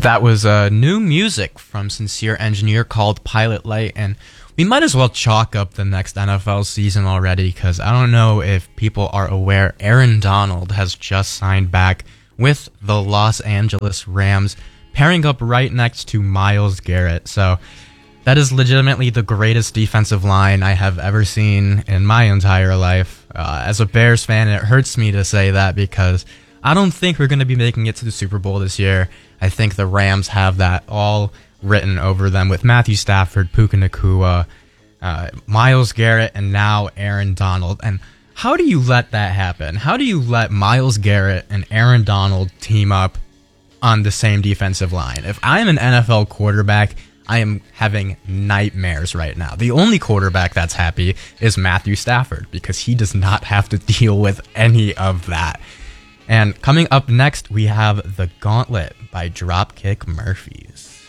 That was new music from Sincere Engineer called Pilot Light, and we might as well chalk up the next NFL season already, because I don't know if people are aware, Aaron Donald has just signed back with the Los Angeles Rams, pairing up right next to Myles Garrett. So that is legitimately the greatest defensive line I have ever seen in my entire life. As a Bears fan, it hurts me to say that, because I don't think we're going to be making it to the Super Bowl this year. I think the Rams have that all written over them with Matthew Stafford, Puka Nacua, Myles Garrett, and now Aaron Donald. And how do you let that happen? How do you let Myles Garrett and Aaron Donald team up on the same defensive line? If I'm an NFL quarterback, I am having nightmares right now. The only quarterback that's happy is Matthew Stafford, because he does not have to deal with any of that. And coming up next, we have The Gauntlet by Dropkick Murphys.